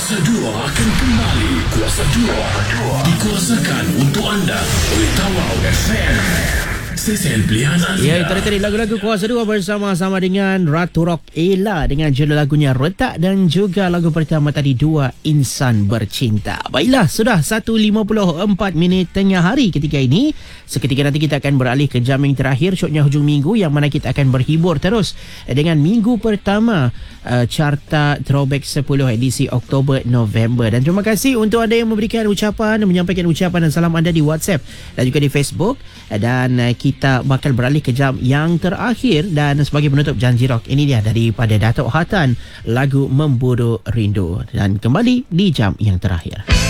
Kuasa 2 akan kembali. Kuasa 2 dikuasakan untuk anda oleh Tawau FM. Stesen pilihan anda. Ya, itu tadi lagu-lagu Kuasa 2 bersama-sama dengan Ratu Rock Ella dengan judul lagunya Retak, dan juga lagu pertama tadi Dua Insan Bercinta. Baiklah, sudah 1.54 minit tengah hari ketika ini. Seketika nanti kita akan beralih ke jam yang terakhir, syoknya hujung minggu, yang mana kita akan berhibur terus dengan minggu pertama carta Throwback 10 edisi Oktober November. Dan terima kasih untuk anda yang memberikan ucapan, menyampaikan ucapan dan salam anda di WhatsApp dan juga di Facebook. Dan kita bakal beralih ke jam yang terakhir, dan sebagai penutup janji rock, ini dia daripada Datuk Hatan, lagu Memburu Rindu, dan kembali di jam yang terakhir.